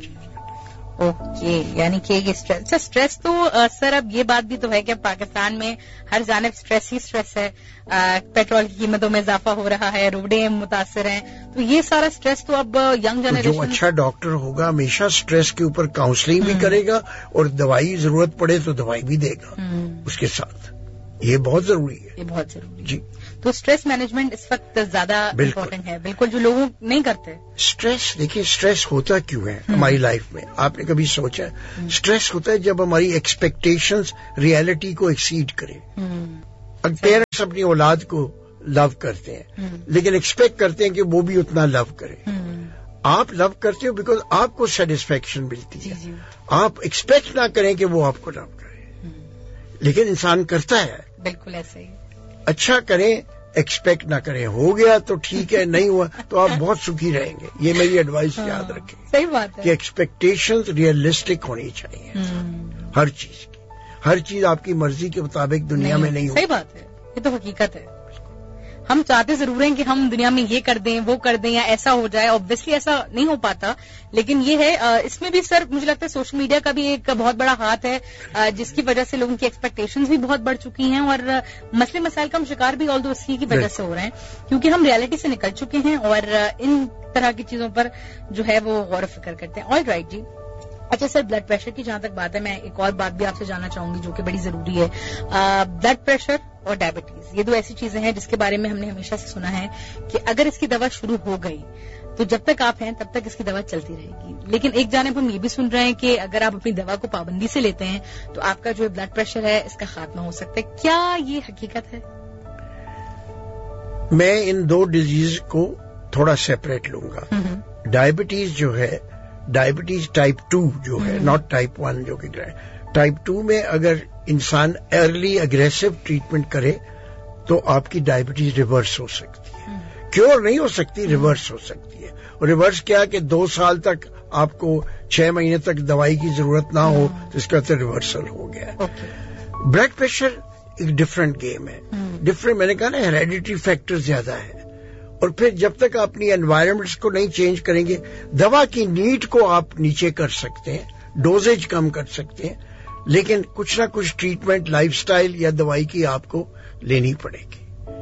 اوکے, یعنی کہ یہ اسٹریس, اچھا اسٹریس تو سر اب یہ بات بھی تو ہے کہ اب پاکستان میں ہر جانب اسٹریس ہی اسٹریس ہے. پیٹرول کی قیمتوں میں اضافہ ہو رہا ہے, روڈیں متاثر ہیں, تو یہ سارا اسٹریس تو اب ینگ جنریشن. جو اچھا ڈاکٹر ہوگا ہمیشہ اسٹریس کے اوپر کاؤنسلنگ بھی کرے گا اور دوائی ضرورت پڑے تو دوائی بھی دے گا اس کے ساتھ. یہ بہت ضروری ہے, یہ بہت ضروری ہے جی. تو اسٹریس مینجمنٹ اس وقت زیادہ امپورٹنٹ ہے, بالکل, جو لوگ نہیں کرتے. اسٹریس, دیکھیے اسٹریس ہوتا کیوں ہے ہماری لائف میں, آپ نے کبھی سوچا؟ اسٹریس ہوتا ہے جب ہماری ایکسپیکٹیشنز ریئلٹی کو ایکسیڈ کرے. پیرنٹس اپنی اولاد کو لو کرتے ہیں لیکن ایکسپیکٹ کرتے ہیں کہ وہ بھی اتنا لو کرے. آپ لو کرتے ہو بیکاز آپ کو سیٹسفیکشن ملتی ہے, آپ ایکسپیکٹ نہ کریں کہ وہ آپ کو لو کرے, لیکن انسان کرتا ہے. بالکل ایسے ہی. اچھا کریں, ایکسپیکٹ نہ کریں. ہو گیا تو ٹھیک ہے, نہیں ہوا تو آپ بہت سکھی رہیں گے. یہ میری ایڈوائس یاد رکھیں. صحیح بات ہے کہ ایکسپیکٹیشنز ریئلسٹک ہونی چاہیے ہر چیز کی. ہر چیز آپ کی مرضی کے مطابق دنیا میں نہیں ہوتی. صحیح بات ہے, یہ تو حقیقت ہے. ہم چاہتے ضرور ہیں کہ ہم دنیا میں یہ کر دیں, وہ کر دیں, یا ایسا ہو جائے. اوبویسلی ایسا نہیں ہو پاتا, لیکن یہ ہے اس میں بھی سر مجھے لگتا ہے سوشل میڈیا کا بھی ایک بہت بڑا ہاتھ ہے, جس کی وجہ سے لوگوں کی ایکسپیکٹیشنز بھی بہت بڑھ چکی ہیں اور مسئلے مسائل کا ہم شکار بھی آل دو اسی کی وجہ سے ہو رہے ہیں, کیونکہ ہم ریئلٹی سے نکل چکے ہیں اور ان طرح کی چیزوں پر جو ہے وہ غور و فکر کرتے ہیں. آل رائٹ جی. اچھا سر, بلڈ پریشر کی جہاں تک بات ہے, میں ایک اور بات بھی آپ سے جاننا چاہوں گی جو کہ بڑی ضروری ہے. بلڈ پریشر اور ڈائبٹیز، یہ دو ایسی چیزیں ہیں جس کے بارے میں ہم نے ہمیشہ سے سنا ہے کہ اگر اس کی دوا شروع ہو گئی تو جب تک آپ ہیں تب تک اس کی دوا چلتی رہے گی. لیکن ایک جانب ہم یہ بھی سن رہے ہیں کہ اگر آپ اپنی دوا کو پابندی سے لیتے ہیں تو آپ کا جو بلڈ پریشر ہے اس کا خاتمہ ہو سکتا ہے. کیا یہ حقیقت ہے؟ میں ان دو ڈیزیز کو تھوڑا سیپریٹ لوں گا. ڈائبٹیز جو ہے، ڈائبٹیز ٹائپ ٹو جو ہے، ناٹ ٹائپ ون جو کہ ٹائپ ٹو میں اگر انسان ارلی اگریسو ٹریٹمنٹ کرے تو آپ کی ڈائبٹیز ریورس ہو سکتی ہے. کیور نہیں ہو سکتی، ریورس ہو سکتی ہے. اور ریورس کیا کہ دو سال تک آپ کو چھ مہینے تک دوائی کی ضرورت نہ ہو تو اس کا تو ریورسل ہو گیا. بلڈ پریشر ایک ڈفرینٹ گیم ہے، ڈفرینٹ. میں نے کہا نا ہیریڈیٹری فیکٹر زیادہ ہے. اور پھر جب تک آپ اپنی انوائرمنٹس کو نہیں چینج کریں گے، دوا کی نیڈ کو آپ نیچے کر سکتے ہیں، ڈوزیج کم کر سکتے ہیں، لیکن کچھ نہ کچھ ٹریٹمنٹ لائف سٹائل یا دوائی کی آپ کو لینی پڑے گی.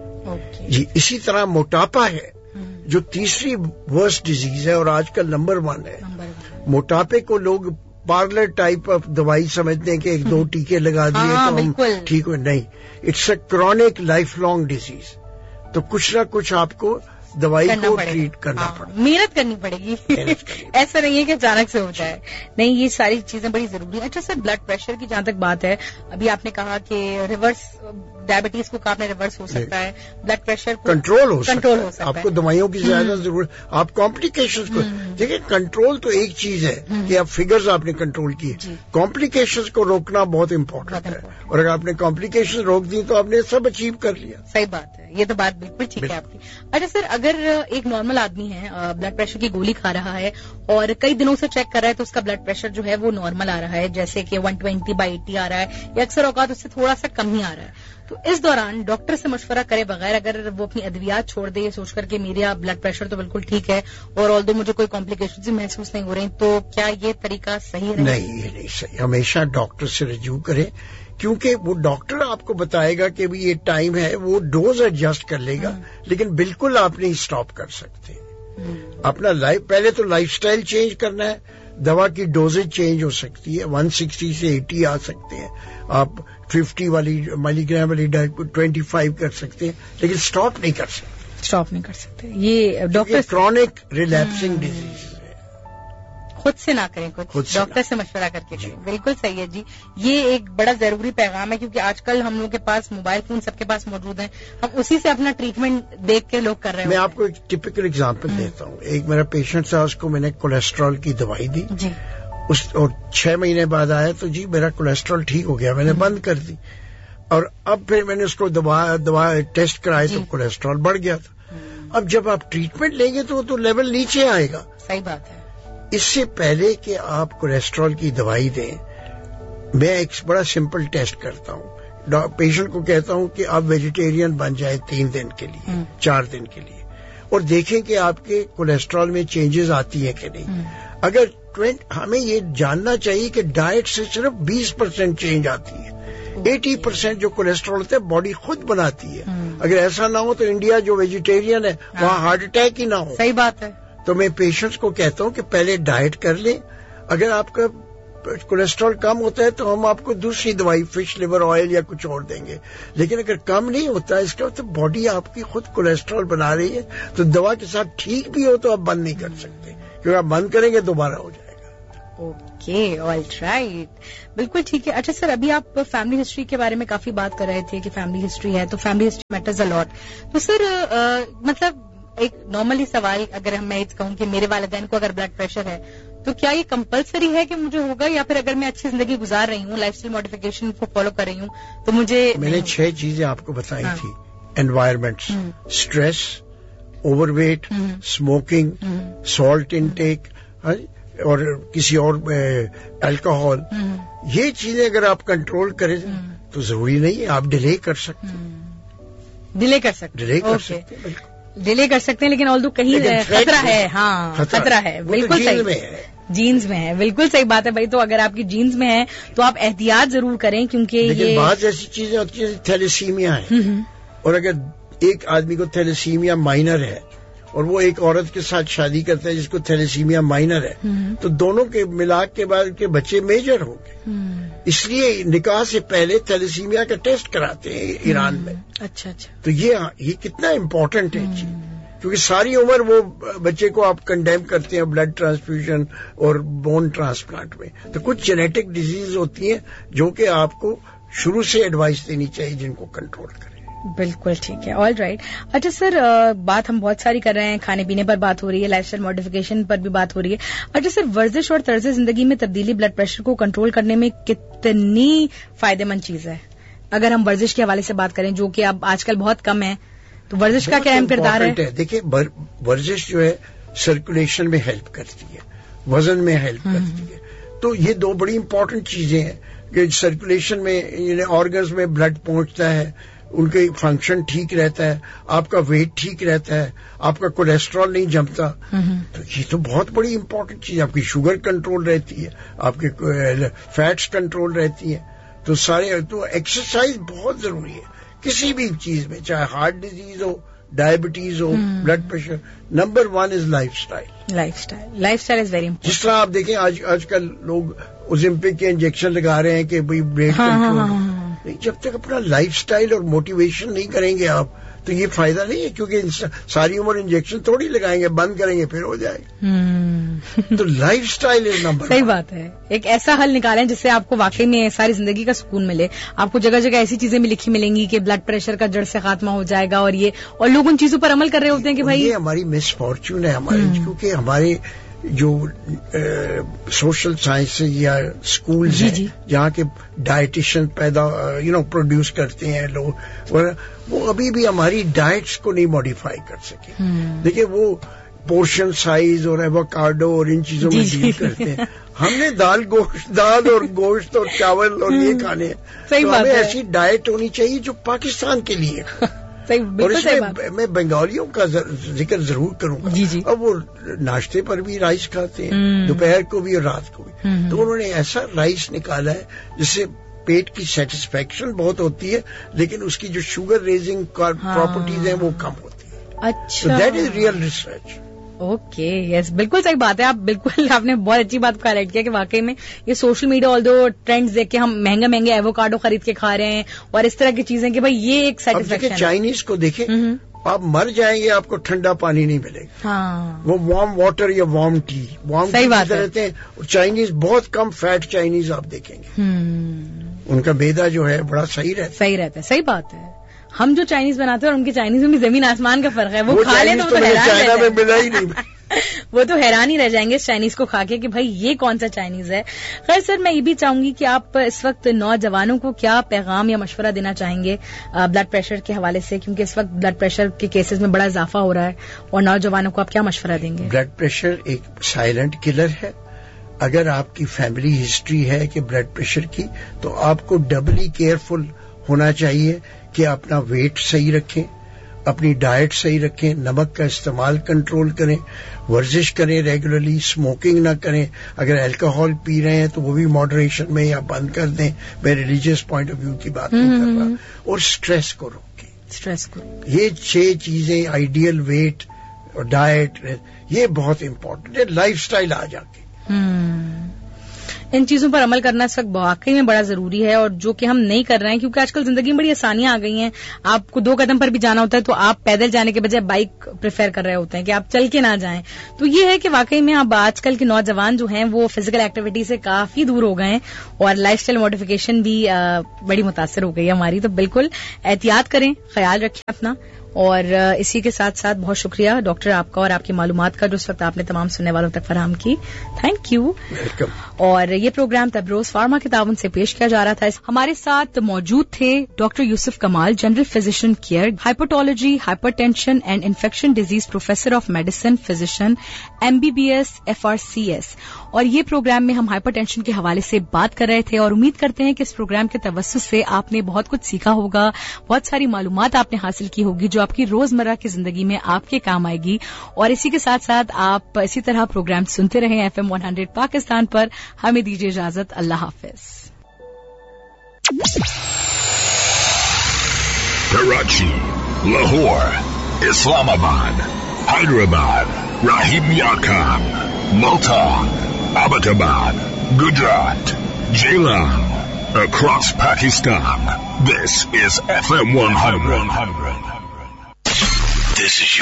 جی اسی طرح موٹاپا ہے جو تیسری ورسٹ ڈیزیز ہے اور آج کل نمبر ون ہے. موٹاپے کو لوگ پارلر ٹائپ آف دوائی سمجھتے ہیں کہ ایک دو ٹیکے لگا دیے تو ہم ٹھیک ہو. نہیں، it's a chronic life long disease. تو کچھ نہ کچھ آپ کو دوائی کو ٹریٹ کرنا پڑے گا، محنت کرنی پڑے گی. ایسا نہیں ہے کہ اچانک سے ہوتا ہے. نہیں، یہ ساری چیزیں بڑی ضروری ہیں. اچھا سر، بلڈ پریشر کی جہاں تک بات ہے، ابھی آپ نے کہا کہ ریورس ڈائبٹیز کو آپ نے ریورس ہو سکتا ہے، بلڈ پریشر کنٹرول ہو سکتا ہے. آپ کو دوائیوں کی زیادہ ضرورت، آپ کمپلیکیشنز کو دیکھیں. کنٹرول تو ایک چیز ہے کہ آپ فگرز آپ نے کنٹرول کیے، کمپلیکیشنز کو روکنا بہت امپورٹنٹ ہے. اور اگر آپ نے کمپلیکیشن روک دی تو آپ نے سب اچیو کر لیا. صحیح بات ہے، یہ تو بات بالکل ٹھیک ہے آپ کی. اچھا سر، اگر ایک نارمل آدمی ہے، بلڈ پریشر کی گولی کھا رہا ہے اور کئی دنوں سے چیک کر رہا ہے تو اس کا بلڈ پریشر جو ہے وہ نارمل آ رہا ہے، جیسے کہ ون ٹوینٹی بائی ایٹی آ رہا ہے یا اکثر اوقات اس سے تھوڑا سا کم ہی آ رہا ہے، تو اس دوران ڈاکٹر سے مشورہ کرے بغیر اگر وہ اپنی ادویات چھوڑ دے یہ سوچ کر کے میرا بلڈ پریشر تو بالکل ٹھیک ہے اور آلدو مجھے کوئی کمپلیکیشن بھی محسوس نہیں ہو رہی، تو کیا یہ طریقہ صحیح ہے؟ نہیں، یہ نہیں صحیح. ہمیشہ ڈاکٹر سے رجوع کریں، کیونکہ وہ ڈاکٹر آپ کو بتائے گا کہ یہ ٹائم ہے، وہ ڈوز ایڈجسٹ کر لے گا، لیکن بالکل آپ نہیں اسٹاپ کر سکتے. اپنا لائف پہلے تو لائف سٹائل چینج کرنا ہے. دوا کی ڈوزیج چینج ہو سکتی ہے، ون سکسٹی سے ایٹی آ سکتے ہیں، آپ ففٹی والی ملی گرام والی ٹوینٹی فائیو کر سکتے ہیں، لیکن اسٹاپ نہیں کر سکتے. اسٹاپ نہیں کر سکتے. یہ ڈاکٹر کرونک ریلیپسنگ ڈیزیز خود سے نہ کریں، کچھ ڈاکٹر سے مشورہ کر کے کریں. بالکل صحیح ہے جی. یہ ایک بڑا ضروری پیغام ہے کیونکہ آج کل ہم لوگوں کے پاس موبائل فون سب کے پاس موجود ہیں، ہم اسی سے اپنا ٹریٹمنٹ دیکھ کے لوگ کر رہے ہیں. میں آپ کو ایک ٹپکل اگزامپل دیتا ہوں. ایک میرا پیشنٹ تھا، اس کو میں نے کولیسٹرول کی دوائی دی جی، اس اور چھ مہینے بعد آیا تو جی میرا کولیسٹرول ٹھیک ہو گیا، میں نے بند کر دی. اور اب پھر میں نے اس کو دوا دوا ٹیسٹ کرائے تو کولیسٹرول بڑھ گیا تھا. اب جب آپ ٹریٹمنٹ لیں گے تو وہ تو لیول نیچے آئے گا. صحیح بات ہے. اس سے پہلے کہ آپ کولیسٹرول کی دوائی دیں، میں ایک بڑا سمپل ٹیسٹ کرتا ہوں. پیشنٹ کو کہتا ہوں کہ آپ ویجیٹیرین بن جائیں تین دن کے لیے، چار دن کے لیے، اور دیکھیں کہ آپ کے کولیسٹرول میں چینجز آتی ہیں کہ نہیں. اگر ہمیں یہ جاننا چاہیے کہ ڈائٹ سے صرف بیس پرسینٹ چینج آتی ہے، ایٹی پرسینٹ جو کولیسٹرول ہوتا ہے باڈی خود بناتی ہے. اگر ایسا نہ ہو تو انڈیا جو ویجیٹیرین ہے وہاں ہارٹ اٹیک ہی نہ ہو. صحیح بات ہے. تو میں پیشنٹس کو کہتا ہوں کہ پہلے ڈائٹ کر لیں. اگر آپ کا کولیسٹرول کم ہوتا ہے تو ہم آپ کو دوسری دوائی فش لیور آئل یا کچھ اور دیں گے، لیکن اگر کم نہیں ہوتا اس کا تو باڈی آپ کی خود کولیسٹرول بنا رہی ہے، تو دوا کے ساتھ ٹھیک بھی ہو تو آپ بند نہیں کر سکتے، کیونکہ آپ بند کریں گے دوبارہ ہو جائے گا. اوکے، آل رائٹ، بالکل ٹھیک ہے. اچھا سر، ابھی آپ فیملی ہسٹری کے بارے میں کافی بات کر رہے تھے کہ فیملی ہسٹری ہے تو فیملی ہسٹری میٹرز اے لاٹ. تو سر مطلب ایک نارملی سوال اگر میں یہ کہوں کہ میرے والدین کو اگر بلڈ پریشر ہے تو کیا یہ کمپلسری ہے کہ مجھے ہوگا، یا پھر اگر میں اچھی زندگی گزار رہی ہوں، لائف اسٹائل ماڈیفکیشن کو فالو کر رہی ہوں تو مجھے؟ میں نے چھ چیزیں آپ کو بتائی تھی. Environment, stress, over weight, smoking, salt intake اور کسی اور الکوہول. یہ چیزیں اگر آپ کنٹرول کریں تو ضروری نہیں ہے آپ ڈیلے کر سکتے ہیں. ڈیلے کر سکتے ڈیلے کر سکتے ہیں بالکل ڈیلے کر سکتے ہیں، لیکن آلدو کہیں خطرہ ہے. ہاں خطرہ ہے، بالکل صحیح، جینز میں ہے. بالکل صحیح بات ہے بھائی. تو اگر آپ کی جینز میں ہے تو آپ احتیاط ضرور کریں، کیونکہ یہ بعض ایسی چیزیں ہوتی ہیں تھیلیسیمیا ہے، اور اگر ایک آدمی کو تھیلیسیمیا مائنر ہے اور وہ ایک عورت کے ساتھ شادی کرتا ہے جس کو تھیلیسیمیا مائنر ہے, تو دونوں کے ملاق کے بعد کے بچے میجر ہوں گے. اس لیے نکاح سے پہلے تھیلیسیمیا کا ٹیسٹ کراتے ہیں ایران میں. اچھا اچھا. تو یہ یہ کتنا امپورٹنٹ ہے جی, کیونکہ ساری عمر وہ بچے کو آپ کنڈیم کرتے ہیں بلڈ ٹرانسفیوژن اور بون ٹرانسپلانٹ میں. تو کچھ جینیٹک ڈیزیز ہوتی ہیں جو کہ آپ کو شروع سے ایڈوائس دینی چاہیے جن کو کنٹرول کریں. بالکل ٹھیک ہے, آل رائٹ. اچھا سر, بات ہم بہت ساری کر رہے ہیں, کھانے پینے پر بات ہو رہی ہے, لائف اسٹائل ماڈیفکیشن پر بھی بات ہو رہی ہے. اچھا سر, ورزش اور طرز زندگی میں تبدیلی بلڈ پریشر کو کنٹرول کرنے میں کتنی فائدہ مند چیز ہے؟ اگر ہم ورزش کے حوالے سے بات کریں جو کہ اب آج کل بہت کم ہے, تو ورزش کا کیا اہم کردار ہے؟ دیکھیے ورزش جو ہے سرکولیشن میں ہیلپ کرتی ہے, وزن میں ہیلپ کرتی ہے, تو یہ دو بڑی امپورٹنٹ چیزیں ہیں کہ سرکولیشن میں آرگنز میں بلڈ پہنچتا ہے, ان کا فنکشن ٹھیک رہتا ہے, آپ کا ویٹ ٹھیک رہتا ہے, آپ کا کولیسٹرول نہیں جمتا. تو یہ تو بہت بڑی امپورٹنٹ چیز ہے. آپ کی شوگر کنٹرول رہتی ہے, آپ کے فیٹس کنٹرول رہتی ہیں. تو سارے تو ایکسرسائز بہت ضروری ہے کسی بھی چیز میں, چاہے heart disease who, diabetes who, blood pressure. Number one is life style. Life style life style is very important. جس طرح آپ دیکھیں آج آج کل لوگ اوزمپک کے انجیکشن لگا رہے ہیں کہ بھائی بلڈ کنٹرول. نہیں, جب تک اپنا لائف اسٹائل اور موٹیویشن نہیں کریں گے آپ تو یہ فائدہ نہیں ہے, کیونکہ ساری عمر انجیکشن تھوڑی لگائیں گے, بند کریں گے پھر ہو جائے گا. تو لائف اسٹائل از نمبر. صحیح بات ہے. ایک ایسا حل نکالیں جس سے آپ کو واقعی میں ساری زندگی کا سکون ملے. آپ کو جگہ جگہ ایسی چیزیں بھی لکھی ملیں گی کہ بلڈ پریشر کا جڑ سے خاتمہ ہو جائے گا, اور یہ اور لوگ ان چیزوں پر عمل کر رہے ہوتے ہیں کہ بھائی یہ ہماری مس فارچون ہے ہمارے, کیونکہ ہمارے جو سوشل سائنسز یا اسکولز ہیں جہاں کے ڈائٹیشین پیدا یو نو پروڈیوس کرتے ہیں لوگ, وہ ابھی بھی ہماری ڈائٹس کو نہیں ماڈیفائی کر سکے. دیکھیے وہ پورشن سائز اور ایووکاڈو اور ان چیزوں میں ڈیل کرتے ہیں. ہم نے دال گوشت دال اور گوشت اور چاول اور یہ کھانے ہیں. تو ہمیں ایسی ڈائٹ ہونی چاہیے جو پاکستان کے لیے. اور اس میں میں بنگالیوں کا ذکر ضرور کروں گا. جی جی. اب وہ ناشتے پر بھی رائس کھاتے ہیں, دوپہر کو بھی اور رات کو بھی. تو انہوں نے ایسا رائس نکالا ہے جس سے پیٹ کی سیٹسفیکشن بہت ہوتی ہے, لیکن اس کی جو شوگر ریزنگ پراپرٹیز ہیں وہ کم ہوتی ہیں. اچھا, that is real research. Okay, یس, بالکل صحیح بات ہے. آپ بالکل آپ نے بہت اچھی بات ہائلائٹ کیا کہ واقعی میں یہ سوشل میڈیا آل دو ٹرینڈز دیکھ کے ہم مہنگے مہنگے ایووکاڈو خرید کے کھا رہے ہیں اور اس طرح کی چیزیں کہ بھائی یہ ایک سیٹسفیکشن ہے. چائنیز کو دیکھیں, آپ مر جائیں گے, آپ کو ٹھنڈا پانی نہیں ملے گا. ہاں, وہ وارم واٹر یا وارم ٹی وارم ٹی رہتے ہیں. اور چائنیز بہت کم فیٹ چائنیز آپ دیکھیں گے, ان کا میدا جو ہے بڑا صحیح رہتا ہے. صحیح رہتا ہے. صحیح بات ہے. ہم جو چائنیز بناتے ہیں اور ان کی چائنیز میں بھی زمین آسمان کا فرق ہے. وہ کھا لیں تو چائنا میں ملا ہی نہیں. وہ تو حیران ہی رہ جائیں گے اس چائنیز کو کھا کے کہ بھائی یہ کون سا چائنیز ہے. خیر سر, میں یہ بھی چاہوں گی کہ آپ اس وقت نوجوانوں کو کیا پیغام یا مشورہ دینا چاہیں گے بلڈ پریشر کے حوالے سے, کیونکہ اس وقت بلڈ پریشر کے کیسز میں بڑا اضافہ ہو رہا ہے, اور نوجوانوں کو آپ کیا مشورہ دیں گے؟ بلڈ پریشر ایک سائلنٹ کلر ہے. اگر آپ کی فیملی ہسٹری ہے کہ بلڈ پریشر کی, تو آپ کو ڈبلی کیئرفل ہونا چاہیے کہ اپنا ویٹ صحیح رکھیں, اپنی ڈائٹ صحیح رکھیں, نمک کا استعمال کنٹرول کریں, ورزش کریں ریگولرلی, اسموکنگ نہ کریں. اگر الکوہول پی رہے ہیں تو وہ بھی ماڈریشن میں یا بند کر دیں. میں ریلیجیس پوائنٹ آف ویو کی بات نہیں کر رہا. اور اسٹریس کو روکیں. اسٹریس کو یہ چھ چیزیں, آئیڈیل ویٹ اور ڈائٹ, یہ بہت امپورٹنٹ ہے. لائف اسٹائل آ جا کے ان چیزوں پر عمل کرنا اس وقت واقعی میں بڑا ضروری ہے, اور جو کہ ہم نہیں کر رہے ہیں, کیونکہ آج کل زندگی میں بڑی آسانیاں آ گئی ہیں. آپ کو دو قدم پر بھی جانا ہوتا ہے تو آپ پیدل جانے کے بجائے بائک پریفر کر رہے ہوتے ہیں کہ آپ چل کے نہ جائیں. تو یہ ہے کہ واقعی میں اب آج کل کے نوجوان جو ہیں وہ فزیکل ایکٹیویٹی سے کافی دور ہو گئے ہیں, اور لائف اسٹائل ماڈیفکیشن بھی بڑی متاثر ہو گئی ہے ہماری. تو بالکل احتیاط کریں, خیال رکھیں اپنا. اور اسی کے ساتھ ساتھ بہت شکریہ ڈاکٹر آپ کا اور آپ کی معلومات کا جو اس وقت آپ نے تمام سننے والوں تک فراہم کی. Thank you. اور یہ پروگرام تبروز فارما کے تعاون سے پیش کیا جا رہا تھا. ہمارے ساتھ موجود تھے doctor Yusuf Kamal, general physician care, ہائپرٹالوجی, hyper tension and infection disease professor of medicine, physician, M B B S, F R C S. اور یہ پروگرام میں ہم ہائپر ٹینشن کے حوالے سے بات کر رہے تھے, اور امید کرتے ہیں کہ اس پروگرام کے توسط سے آپ نے بہت کچھ سیکھا ہوگا, بہت ساری معلومات آپ نے حاصل کی ہوگی جو آپ کی روزمرہ کی زندگی میں آپ کے کام آئے گی. اور اسی کے ساتھ ساتھ آپ اسی طرح پروگرام سنتے رہیں F M one hundred Pakistan پر. ہمیں دیجیے اجازت. اللہ حافظ. کراچی, لاہور, اسلام آباد, Hyderabad, Rahim Yakam, Multan, Abbottabad, Gujarat, Jailam, across Pakistan. This is F M one hundred. This is